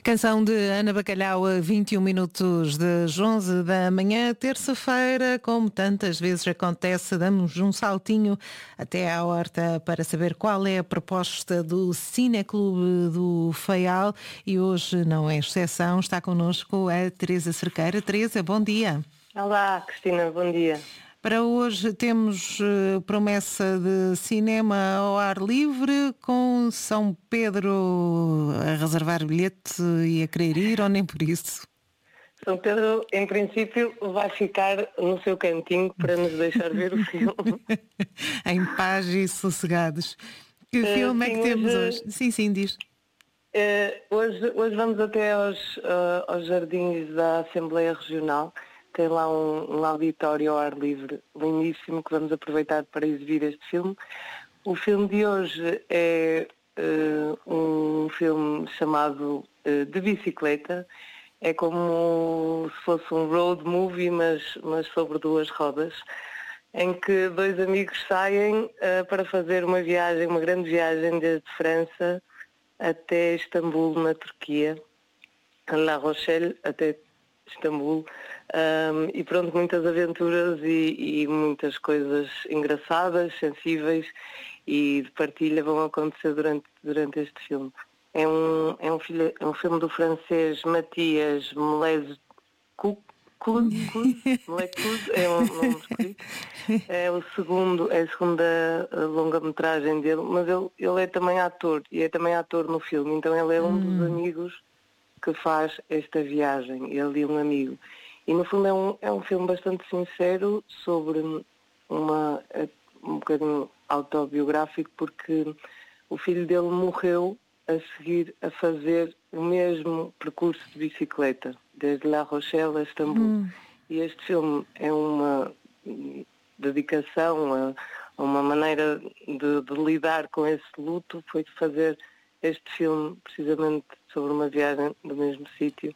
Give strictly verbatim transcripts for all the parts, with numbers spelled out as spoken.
Canção de Ana Bacalhau a vinte e um minutos das onze da manhã, terça-feira, como tantas vezes acontece, damos um saltinho até à horta para saber qual é a proposta do Cineclube do Faial e hoje não é exceção, está connosco a Teresa Cerqueira. Teresa, bom dia. Olá, Cristina, bom dia. Para hoje temos uh, promessa de cinema ao ar livre, com São Pedro a reservar bilhete e a querer ir, ou nem por isso? São Pedro, em princípio, vai ficar no seu cantinho para nos deixar ver o filme. Em paz e sossegados. Que Uh, filme sim, é que temos hoje, hoje? Sim, sim, diz. Uh, hoje, hoje vamos até aos, uh, aos jardins da Assembleia Regional. Tem lá um, um auditório ao ar livre lindíssimo que vamos aproveitar para exibir este filme. O filme de hoje é uh, um filme chamado uh, De Bicicleta. É como se fosse um road movie, mas, mas sobre duas rodas, em que dois amigos saem uh, para fazer uma viagem, uma grande viagem desde França até Istambul, na Turquia, La Rochelle até Istambul, um, e pronto, muitas aventuras e, e muitas coisas engraçadas, sensíveis e de partilha vão acontecer durante, durante este filme. É um, é um, filho, é um filme do francês Mathias Melez é um nome escrito. É o segundo, é a segunda longa-metragem dele, mas ele, ele é também ator, e é também ator no filme, então ele é um Hum. dos amigos que faz esta viagem, ele e um amigo. E no fundo é um, é um filme bastante sincero sobre uma, um bocadinho autobiográfico, porque o filho dele morreu a seguir a fazer o mesmo percurso de bicicleta, desde La Rochelle a Istambul. Hum. E este filme é uma dedicação a, a uma maneira de, de lidar com esse luto, foi de fazer este filme precisamente sobre uma viagem do mesmo sítio,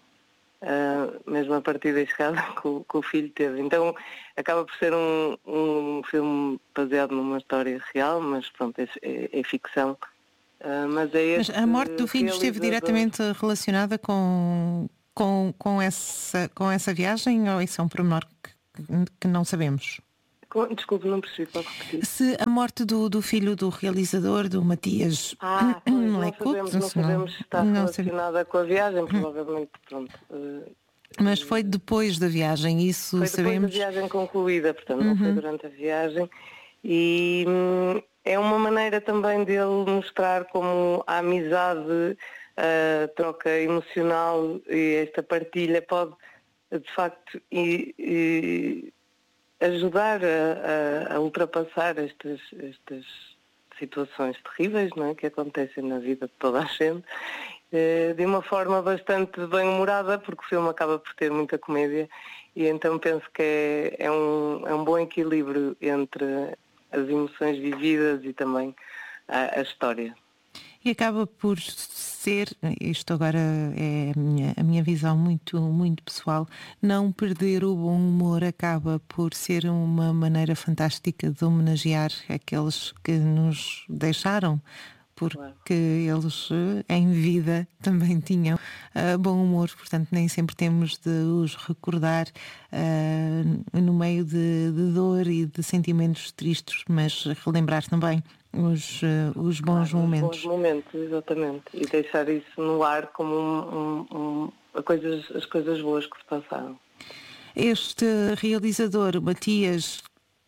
uh, mesmo a partir da chegada que o, que o filho teve. Então acaba por ser um, um filme baseado numa história real, mas pronto, é, é, é ficção. Uh, mas, é Mas a morte do filho esteve realizador... diretamente relacionada com, com, com, essa, com essa viagem, ou isso é um pormenor que, que não sabemos? Desculpe, não percebi, pode repetir. Se a morte do, do filho do realizador, do Matias Ah, pois, não Lecut, sabemos, não sabemos se está não relacionada com a viagem, provavelmente, pronto. Uh, Mas foi depois da viagem, isso foi sabemos? Foi depois da viagem concluída, portanto, Uhum. não foi durante a viagem. E hum, é uma maneira também dele mostrar como a amizade, a troca emocional e esta partilha pode, de facto, e, e ajudar a, a, a ultrapassar estas, estas situações terríveis, não é, que acontecem na vida de toda a gente, eh, de uma forma bastante bem-humorada, porque o filme acaba por ter muita comédia, e então penso que é, é, um, é um bom equilíbrio entre as emoções vividas e também a, a história. E acaba por ser, isto agora é a minha, a minha visão muito, muito pessoal, não perder o bom humor acaba por ser uma maneira fantástica de homenagear aqueles que nos deixaram, porque claro. Eles em vida também tinham uh, bom humor, portanto nem sempre temos de os recordar uh, no meio de, de dor e de sentimentos tristes, mas relembrar também os, uh, os bons claro, momentos. Os bons momentos, exatamente, e deixar isso no ar como um, um, um, a coisas, as coisas boas que se passaram. Este realizador, Matias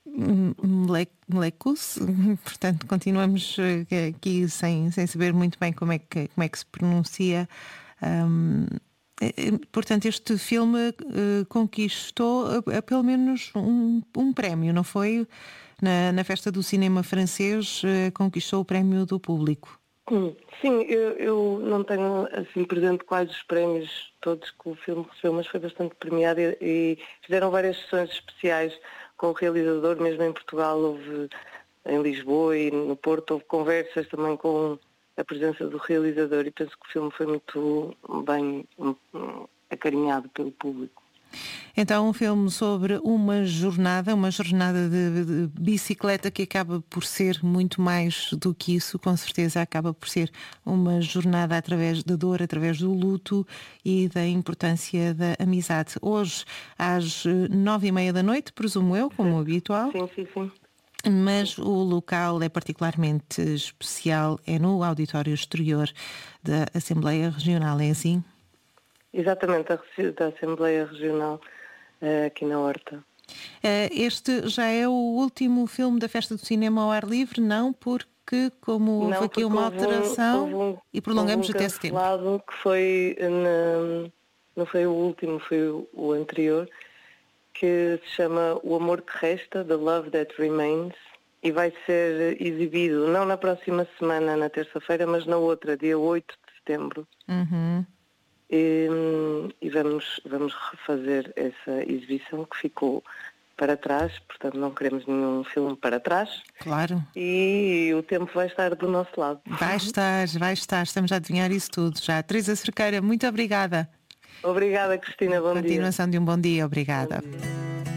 Melekus, portanto continuamos aqui sem, sem saber muito bem como é que, como é que se pronuncia. Um, portanto, este filme uh, conquistou uh, pelo menos um, um prémio, não foi? Na, na Festa do Cinema Francês uh, conquistou o prémio do público. Sim, eu, eu não tenho assim presente quais os prémios todos que o filme recebeu, mas foi bastante premiado e, e fizeram várias sessões especiais com o realizador, mesmo em Portugal, houve em Lisboa e no Porto, houve conversas também com a presença do realizador e penso que o filme foi muito bem um, acarinhado pelo público. Então, um filme sobre uma jornada, uma jornada de, de bicicleta que acaba por ser muito mais do que isso, com certeza acaba por ser uma jornada através da dor, através do luto e da importância da amizade. Hoje, às nove e meia da noite, presumo eu, como Sim. habitual. Sim, sim, sim. Mas o local é particularmente especial, é no auditório exterior da Assembleia Regional, é assim? Exatamente, a da Assembleia Regional, aqui na Horta. Este já é o último filme da Festa do Cinema ao ar livre, não? Porque como houve não, aqui uma houve um, alteração houve um, e prolongamos houve um até setembro. que foi, na, não foi o último, foi o, o anterior, que se chama O Amor que Resta, The Love That Remains, e vai ser exibido não na próxima semana, na terça-feira, mas na outra, dia oito de setembro. Uhum. E, e vamos, vamos refazer essa exibição que ficou para trás, portanto não queremos nenhum filme para trás. Claro. E o tempo vai estar do nosso lado. Vai estar, vai estar, estamos a adivinhar isso tudo já. Teresa Cerqueira, muito obrigada. Obrigada, Cristina, bom dia. Continuação de um bom dia, obrigada. Bom dia.